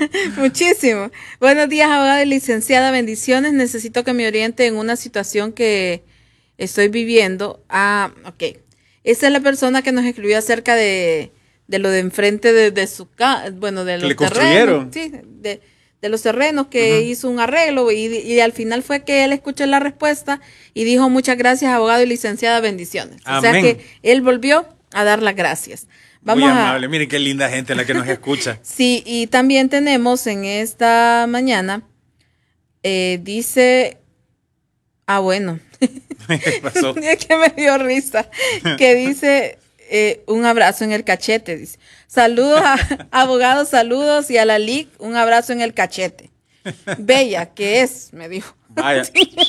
Muchísimo. Buenos días, abogada y licenciada. Bendiciones. Necesito que me oriente en una situación que estoy viviendo. Ok. Esa es la persona que nos escribió acerca de lo de enfrente de su casa, bueno, de Que los le terrenos. construyeron. Sí, de los terrenos que hizo un arreglo y al final fue que él escuchó la respuesta y dijo muchas gracias, abogado y licenciada, bendiciones. Amén. O sea que él volvió a dar las gracias. Muy amable, miren qué linda gente la que nos escucha. Sí, y también tenemos en esta mañana, dice, bueno, ¿Qué pasó? es que me dio risa, que dice un abrazo en el cachete, dice. Saludos a abogados, saludos, y a la LIC, un abrazo en el cachete. Bella, ¿qué es? Me dijo. Vaya.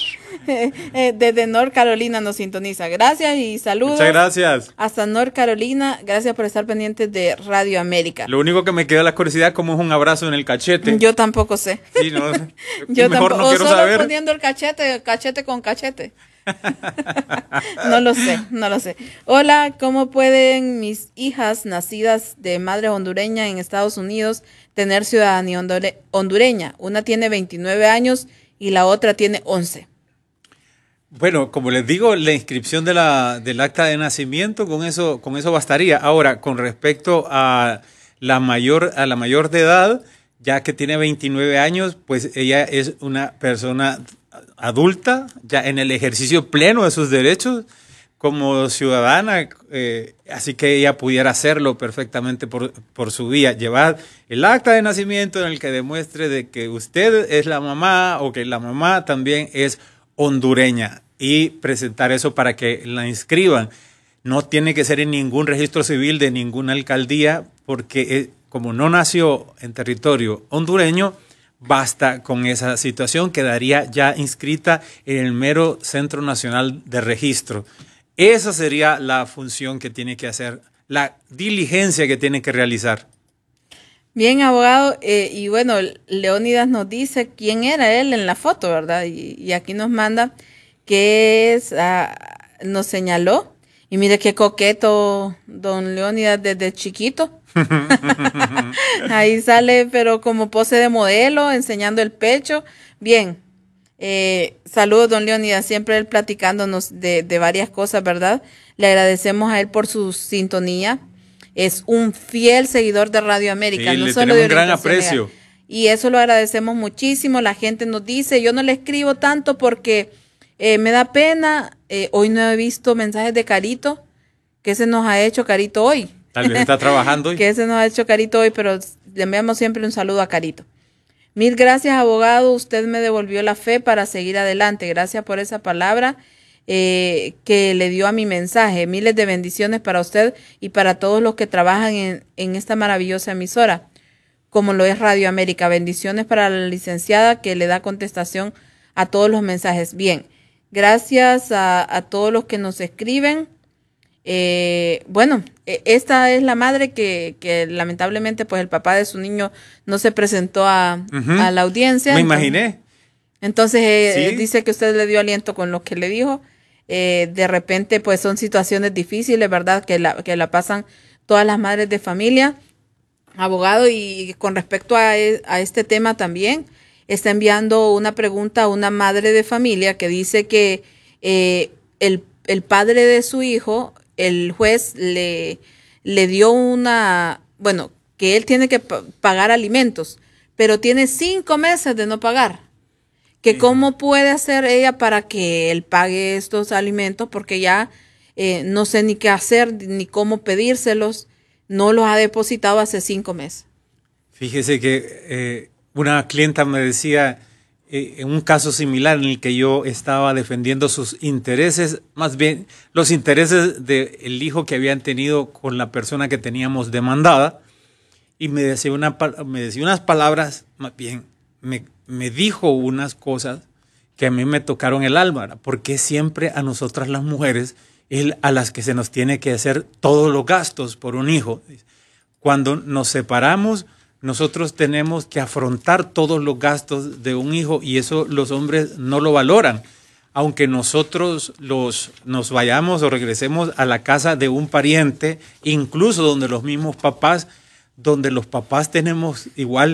Desde North Carolina nos sintoniza. Gracias y saludos. Muchas gracias. Hasta North Carolina. Gracias por estar pendientes de Radio América. Lo único que me queda la curiosidad, ¿cómo es un abrazo en el cachete? Yo tampoco sé. Sí, no, Yo mejor tampoco. no quiero o solo saber. poniendo el cachete con cachete. No lo sé, no lo sé. Hola, ¿cómo pueden mis hijas nacidas de madre hondureña en Estados Unidos tener ciudadanía hondureña? Una tiene 29 años y la otra tiene 11. Bueno, como les digo, la inscripción del acta de nacimiento, con eso bastaría. Ahora, con respecto a la mayor de edad, ya que tiene 29 años, pues ella es una persona adulta, ya en el ejercicio pleno de sus derechos como ciudadana, así que ella pudiera hacerlo perfectamente por su vía, llevar el acta de nacimiento en el que demuestre de que usted es la mamá o que la mamá también es hondureña y presentar eso para que la inscriban. No tiene que ser en ningún registro civil de ninguna alcaldía porque como no nació en territorio hondureño, basta con esa situación, quedaría ya inscrita en el mero Centro Nacional de Registro. Esa sería la función que tiene que hacer, la diligencia que tiene que realizar. Bien, abogado, y bueno, Leónidas nos dice quién era él en la foto, ¿verdad? Y aquí nos manda que nos señaló, y mire qué coqueto don Leónidas desde chiquito. Ahí sale, pero como pose de modelo, enseñando el pecho. Bien, saludos don Leónidas, siempre él platicándonos de varias cosas, ¿verdad? Le agradecemos a él por su sintonía. Es un fiel seguidor de Radio América. Sí, no le solo tenemos de un gran orientación aprecio. legal. Y eso lo agradecemos muchísimo. La gente nos dice, yo no le escribo tanto porque me da pena. Hoy no he visto mensajes de Carito. ¿Qué se nos ha hecho Carito hoy? Tal vez está trabajando hoy. ¿Qué se nos ha hecho Carito hoy? Pero le enviamos siempre un saludo a Carito. Mil gracias, abogado. Usted me devolvió la fe para seguir adelante. Gracias por esa palabra que le dio a mi mensaje. Miles de bendiciones para usted y para todos los que trabajan en esta maravillosa emisora, como lo es Radio América. Bendiciones para la licenciada que le da contestación a todos los mensajes. Bien, gracias a todos los que nos escriben. Esta es la madre que lamentablemente pues el papá de su niño no se presentó a la audiencia. Me imaginé. Entonces ¿Sí? dice que usted le dio aliento con lo que le dijo. De repente pues son situaciones difíciles, ¿verdad? Que la pasan todas las madres de familia. Abogado, y con respecto a este tema también está enviando una pregunta a una madre de familia que dice que el padre de su hijo, el juez le dio que él tiene que pagar alimentos, pero tiene 5 meses de no pagar. Que cómo puede hacer ella para que él pague estos alimentos, porque ya no sé ni qué hacer, ni cómo pedírselos, no los ha depositado hace 5 meses. Fíjese que una clienta me decía, en un caso similar en el que yo estaba defendiendo sus intereses, más bien los intereses del hijo que habían tenido con la persona que teníamos demandada, y me decía unas palabras, más bien me dijo unas cosas que a mí me tocaron el alma, porque siempre a nosotras las mujeres es a las que se nos tiene que hacer todos los gastos por un hijo. Cuando nos separamos, nosotros tenemos que afrontar todos los gastos de un hijo y eso los hombres no lo valoran. Aunque nosotros nos vayamos o regresemos a la casa de un pariente, incluso donde los mismos papás, donde los papás tenemos igual